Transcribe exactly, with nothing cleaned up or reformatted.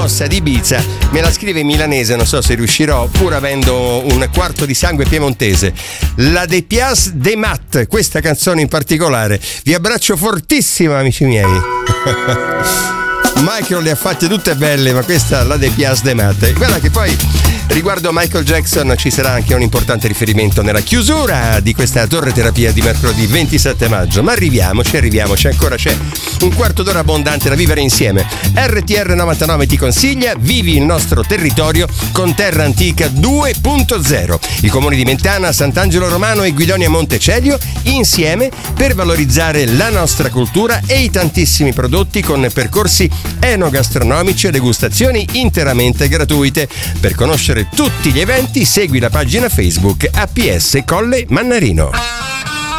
mossa di Ibiza me la scrive in milanese, non so se riuscirò, pur avendo un quarto di sangue piemontese. La De Piaz de Mat, questa canzone in particolare. Vi abbraccio fortissimo, amici miei. Michael le ha fatte tutte belle, ma questa la De Piaz de Mat. Guarda che poi riguardo Michael Jackson ci sarà anche un importante riferimento nella chiusura di questa torre terapia di mercoledì ventisette maggio. Ma arriviamoci, arriviamoci, ancora c'è un quarto d'ora abbondante da vivere insieme. R T R novantanove ti consiglia: vivi il nostro territorio con Terra Antica due punto zero. I comuni di Mentana, Sant'Angelo Romano e Guidonia Montecelio insieme per valorizzare la nostra cultura e i tantissimi prodotti con percorsi enogastronomici e degustazioni interamente gratuite. Per conoscere tutti gli eventi segui la pagina Facebook A P S Colle Mannarino.